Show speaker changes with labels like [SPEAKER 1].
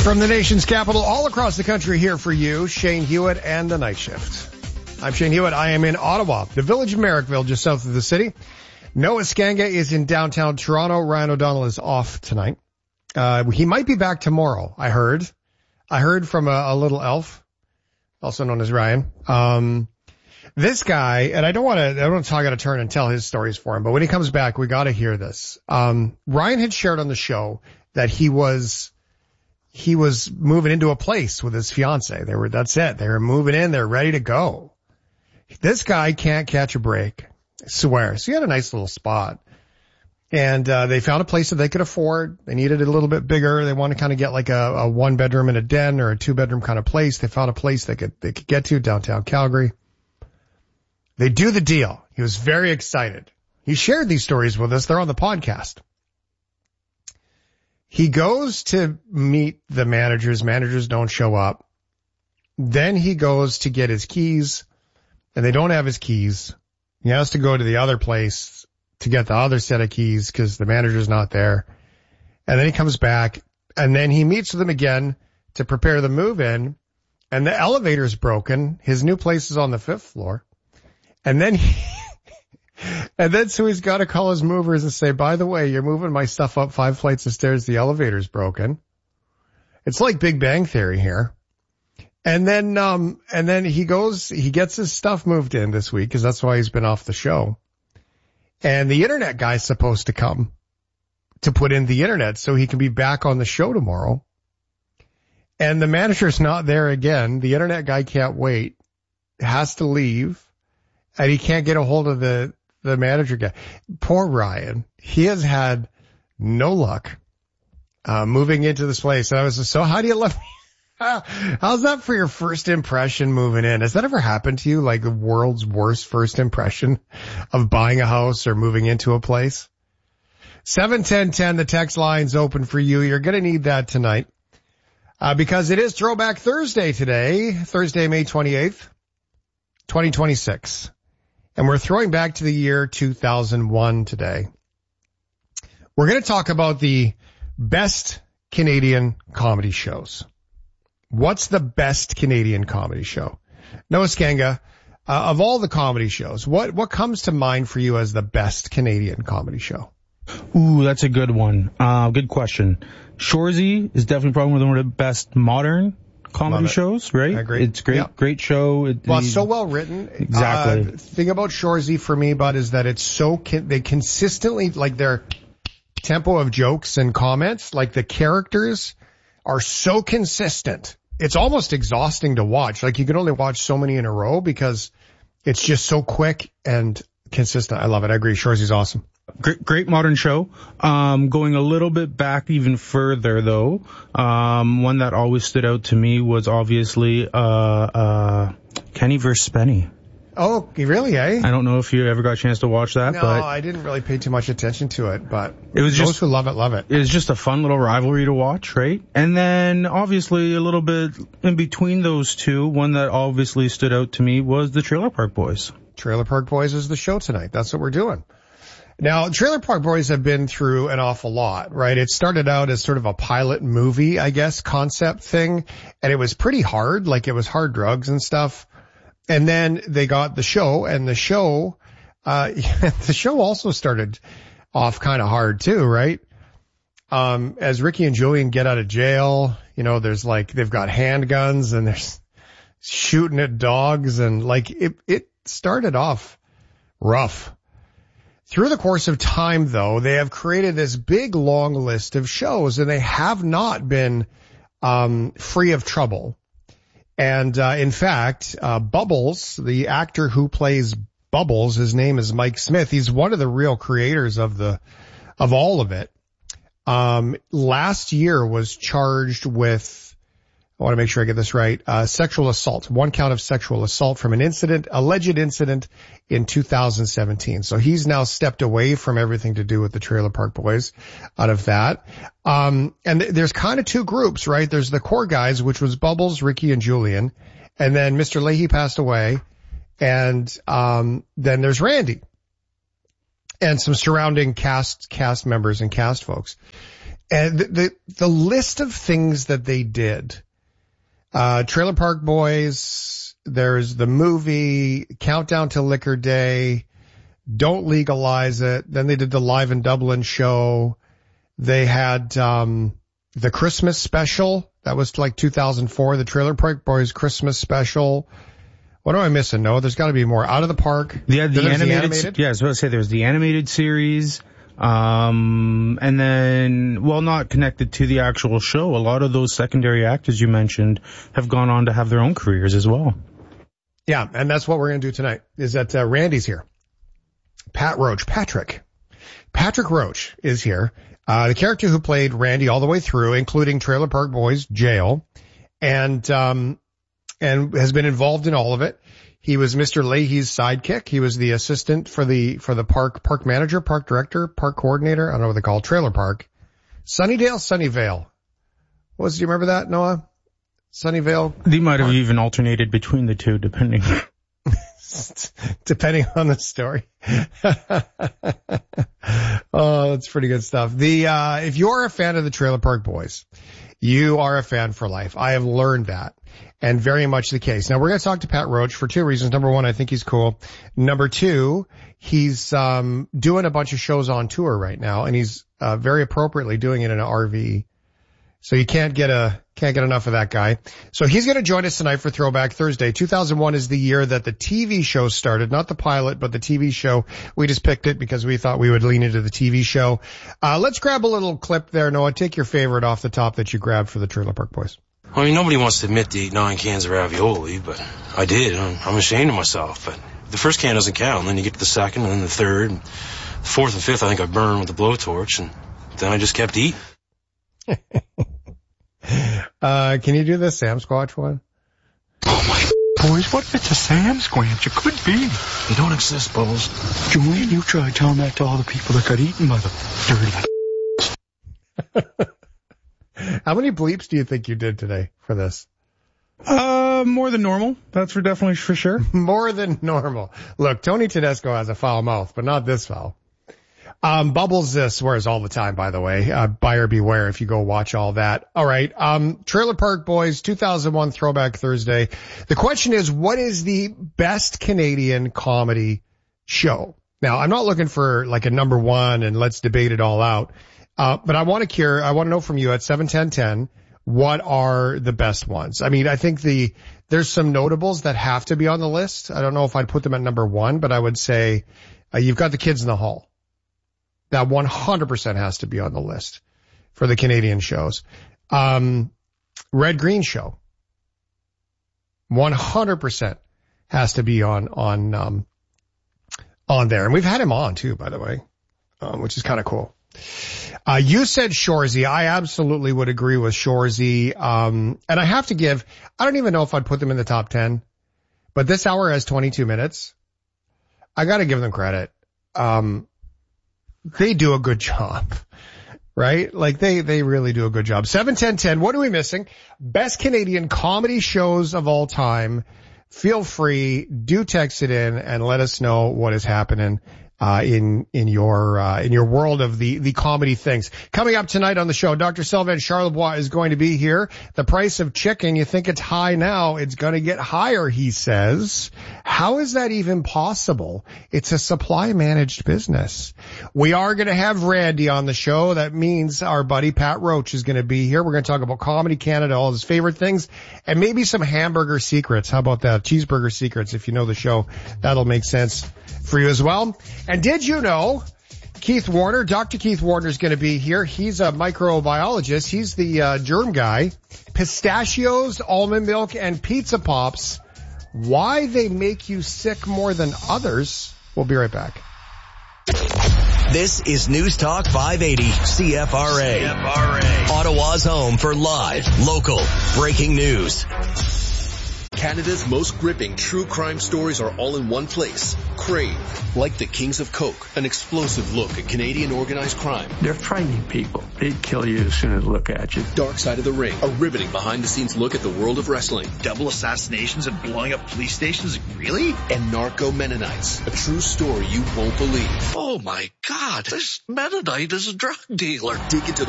[SPEAKER 1] From the nation's capital, all across the country, here for you, Shane Hewitt and the Night Shift. I'm Shane Hewitt. I am in Ottawa, the village of Merrickville, just south of the city. Noah Skanga is in downtown Toronto. Ryan O'Donnell is off tonight. He might be back tomorrow, I heard. I heard from a little elf, also known as Ryan. This guy, and I don't want to talk out of turn and tell his stories for him, but when he comes back, we got to hear this. Ryan had shared on the show that he was moving into a place with his fiance. That's it. They were moving in. They're ready to go. This guy can't catch a break. I swear. So he had a nice little spot. And, they found a place that they could afford. They needed it a little bit bigger. They wanted to kind of get like a 1 bedroom and a den or a 2 bedroom kind of place. They found a place they could get to downtown Calgary. They do the deal. He was very excited. He shared these stories with us. They're on the podcast. He goes to meet the managers. Managers don't show up. Then he goes to get his keys, and they don't have his keys. He has to go to the other place to get the other set of keys because the manager's not there. And then he comes back, and then he meets with them again to prepare the move-in, and the elevator's broken. His new place is on the 5th floor. And then so he's got to call his movers and say, by the way, you're moving my stuff up 5 flights of stairs. The elevator's broken. It's like Big Bang Theory here. And then he gets his stuff moved in this week because that's why he's been off the show. And the internet guy's supposed to come to put in the internet so he can be back on the show tomorrow. And the manager's not there again. The internet guy can't wait, has to leave, and he can't get a hold of the manager guy. Poor Ryan. He has had no luck, moving into this place. And I was just, so how do you love me? How's that for your first impression moving in? Has that ever happened to you? Like the world's worst first impression of buying a house or moving into a place? 71010, the text line's open for you. You're going to need that tonight, because it is Throwback Thursday today, Thursday, May 28th, 2026. And we're throwing back to the year 2001 today. We're going to talk about the best Canadian comedy shows. What's the best Canadian comedy show? Noah Skanga, of all the comedy shows, what comes to mind for you as the best Canadian comedy show?
[SPEAKER 2] Ooh, that's a good one. Good question. Shoresy is definitely probably one of the best modern comedy shows, right?
[SPEAKER 1] I agree.
[SPEAKER 2] It's great,
[SPEAKER 1] yeah.
[SPEAKER 2] Great show.
[SPEAKER 1] It's so well written.
[SPEAKER 2] Exactly.
[SPEAKER 1] The thing about Shoresy for me, bud, is that it's they consistently, like their tempo of jokes and comments, like the characters are so consistent. It's almost exhausting to watch. Like you can only watch so many in a row because it's just so quick and consistent. I love it. I agree. Shoresy's awesome.
[SPEAKER 2] Great modern show. Going a little bit back even further though, one that always stood out to me was obviously, Kenny vs. Spenny.
[SPEAKER 1] Oh, really, eh?
[SPEAKER 2] I don't know if you ever got a chance to watch that,
[SPEAKER 1] No,
[SPEAKER 2] but
[SPEAKER 1] I didn't really pay too much attention to it, but
[SPEAKER 2] it was
[SPEAKER 1] those who love it, love it.
[SPEAKER 2] It was just a fun little rivalry to watch, right? And then obviously a little bit in between those two, one that obviously stood out to me was the Trailer Park Boys.
[SPEAKER 1] Trailer Park Boys is the show tonight. That's what we're doing. Now, Trailer Park Boys have been through an awful lot, right? It started out as sort of a pilot movie, I guess, concept thing, and it was pretty hard, like it was hard drugs and stuff. And then they got the show, and the show also started off kind of hard too, right? As Ricky and Julian get out of jail, there's like, they've got handguns and they're shooting at dogs, and like it started off rough. Through the course of time, though, they have created this big, long list of shows, and they have not been free of trouble. And in fact, Bubbles, the actor who plays Bubbles, his name is Mike Smith. He's one of the real creators of all of it. Last year was charged with, I want to make sure I get this right, sexual assault, 1 count of sexual assault from an alleged incident in 2017. So he's now stepped away from everything to do with the Trailer Park Boys out of that. And there's kind of two groups, right? There's the core guys, which was Bubbles, Ricky, and Julian. And then Mr. Leahy passed away. And then there's Randy and some surrounding cast members and cast folks. And the list of things that they did, Trailer Park Boys, there's the movie, Countdown to Liquor Day, Don't Legalize It. Then they did the Live in Dublin show. They had, the Christmas special. That was like 2004, the Trailer Park Boys Christmas special. What am I missing? No, there's got to be more. Out of the Park.
[SPEAKER 2] Yeah, the animated. Yeah, I was about to say there's the animated series. And then, well, not connected to the actual show. A lot of those secondary actors you mentioned have gone on to have their own careers as well.
[SPEAKER 1] Yeah, and that's what we're going to do tonight, is that Randy's here. Patrick Roach is here. The character who played Randy all the way through, including Trailer Park Boys Jail, and has been involved in all of it. He was Mr. Leahy's sidekick. He was the assistant for the park manager, park director, park coordinator. I don't know what they call it, Trailer Park. Sunnyvale. Do you remember that, Noah? Sunnyvale?
[SPEAKER 2] They might have even alternated between the two, depending
[SPEAKER 1] on the story. Oh, that's pretty good stuff. If you're a fan of the Trailer Park Boys, you are a fan for life. I have learned that, and very much the case. Now, we're going to talk to Pat Roach for two reasons. Number one, I think he's cool. Number two, he's doing a bunch of shows on tour right now, and he's very appropriately doing it in an RV. So you can't get enough of that guy. So he's going to join us tonight for Throwback Thursday. 2001 is the year that the TV show started, not the pilot, but the TV show. We just picked it because we thought we would lean into the TV show. Let's grab a little clip there, Noah. Take your favorite off the top that you grabbed for the Trailer Park Boys.
[SPEAKER 3] I mean, nobody wants to admit to eat 9 cans of ravioli, but I did. I'm ashamed of myself, but the first can doesn't count. And then you get to the second and then the third. The fourth and fifth, I think I burned with the blowtorch, and then I just kept eating.
[SPEAKER 1] Can you do the Sam Squatch one?
[SPEAKER 4] Oh my boys, what if it's a Sam Squatch? It could be.
[SPEAKER 3] They don't exist, Bubbles.
[SPEAKER 4] Julian, you try telling that to all the people that got eaten by the dirty.
[SPEAKER 1] How many bleeps do you think you did today for this?
[SPEAKER 2] More than normal. That's definitely for sure.
[SPEAKER 1] More than normal. Look, Tony Tedesco has a foul mouth, but not this foul. Bubbles swears all the time, by the way. Buyer beware if you go watch all that. All right. Trailer Park Boys 2001 Throwback Thursday. The question is, what is the best Canadian comedy show? Now, I'm not looking for like a number one and let's debate it all out. But I want to know from you at 71010, what are the best ones? I mean, I think there's some notables that have to be on the list. I don't know if I'd put them at number one, but I would say, you've got The Kids in the Hall. That 100% has to be on the list for the Canadian shows. Red Green Show. 100% has to be on there. And we've had him on too, by the way, which is kind of cool. You said Shoresy. I absolutely would agree with Shoresy. And I have to I don't even know if I'd put them in the top 10, but this hour has 22 minutes. I got to give them credit. They do a good job, right? Like they really do a good job. 71010. What are we missing? Best Canadian comedy shows of all time. Feel free, do text it in and let us know what is happening in your world of the comedy things. Coming up tonight on the show, Dr. Sylvain Charlebois is going to be here. The price of chicken, you think it's high now, it's going to get higher, he says. How is that even possible? It's a supply managed business. We are going to have Randy on the show. That means our buddy Pat Roach is going to be here. We're going to talk about Comedy Canada, all his favorite things, and maybe some hamburger secrets. How about that? Cheeseburger secrets. If you know the show, that'll make sense for you as well. And did you know Keith Warner, Dr. Keith Warner is going to be here. He's a microbiologist. He's the germ guy. Pistachios, almond milk, and pizza pops. Why they make you sick more than others. We'll be right back.
[SPEAKER 5] This is News Talk 580 CFRA. Ottawa's home for live, local, breaking news.
[SPEAKER 6] Canada's most gripping true crime stories are all in one place. Crave, like the Kings of Coke, an explosive look at Canadian organized crime.
[SPEAKER 7] They're frightening people. They'd kill you as soon as they look at you.
[SPEAKER 6] Dark Side of the Ring, a riveting behind-the-scenes look at the world of wrestling.
[SPEAKER 8] Double assassinations and blowing up police stations? Really?
[SPEAKER 6] And Narco Mennonites, a true story you won't believe.
[SPEAKER 8] Oh my God, this Mennonite is a drug dealer.
[SPEAKER 6] Dig into the